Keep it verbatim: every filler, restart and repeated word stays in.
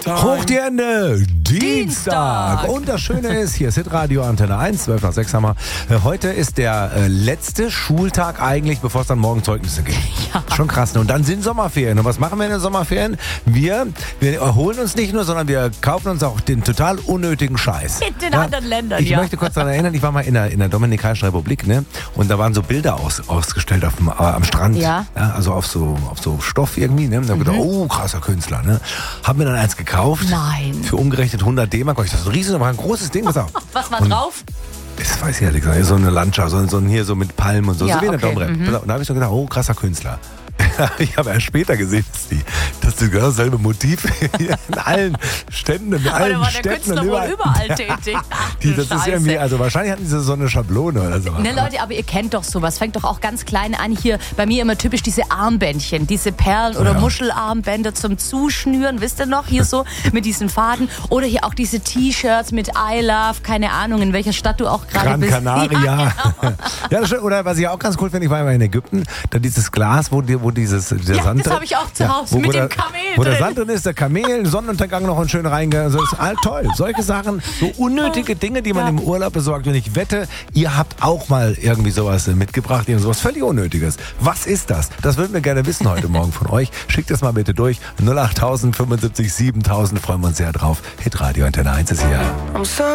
Hoch die Hände, Dienstag. Dienstag. Und das Schöne ist, hier ist Hitradio Antenne eins, zwölf nach sechs haben wir. Äh, Heute ist der äh, letzte Schultag eigentlich, bevor es dann morgen Zeugnisse gibt. Ja. Schon krass. Ne? Und dann sind Sommerferien. Und was machen wir in den Sommerferien? Wir, wir erholen uns nicht nur, sondern wir kaufen uns auch den total unnötigen Scheiß. In den anderen Ländern, Ich ja. möchte kurz daran erinnern, ich war mal in der, in der Dominikanischen Republik, ne? Und da waren so Bilder aus, ausgestellt auf dem, äh, am Strand. Ja. Also auf so, auf so Stoff irgendwie. Ne? Und da hab ich gedacht, oh, krasser Künstler. Ne? Hab mir dann eins gekauft. Nein. Für umgerechnet hundert D-Mark. Ich dachte, so ein riesen, aber ein großes Ding. Was, auch. Was war Und drauf? Das weiß ich ehrlich gesagt. So eine Landschaft, so, so hier so mit Palmen und so. Ja, so wie in der okay, Domrep. mhm. Und da habe ich so gedacht, oh, krasser Künstler. Ich habe erst später gesehen, dass die, dass die genau dasselbe Motiv hier in allen Ständen, in Aber allen da war der Städten Künstler und wohl überall, überall tätig. Ach, die, du das ist Scheiße. irgendwie, also wahrscheinlich hatten sie so eine Schablone oder so. Ne, Leute, aber ihr kennt doch sowas. Fängt doch auch ganz klein an. Hier bei mir immer typisch diese Armbändchen, diese Perlen- oder Ja. Muschelarmbänder zum Zuschnüren. Wisst ihr noch? Hier so mit diesen Faden. Oder hier auch diese T-Shirts mit I Love, keine Ahnung, in welcher Stadt du auch gerade Gran bist. Canaria. Ja, genau. Ja, das stimmt. Oder was ich auch ganz cool finde, ich war immer in Ägypten, da dieses Glas, wo, die, wo dieses, der Ja, Sand das drin- habe ich auch zu Hause, wo, mit wo dem der, Kamel Wo der drin. Sand drin ist, der Kamel, Sonnenuntergang noch ein schön reingegangen. Also das ist all toll. Solche Sachen, so unnötige Dinge, die man Ja. im Urlaub besorgt. Und ich wette, ihr habt auch mal irgendwie sowas mitgebracht, irgend sowas völlig Unnötiges. Was ist das? Das würden wir gerne wissen heute Morgen von euch. Schickt das mal bitte durch. null acht tausend fünfundsiebzig siebentausend, freuen wir uns sehr drauf. Hitradio Antenne eins ist hier.